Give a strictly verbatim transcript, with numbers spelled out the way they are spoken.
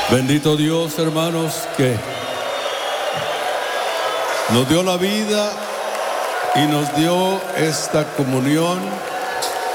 Bendito Dios, hermanos, que nos dio la vida y nos dio esta comunión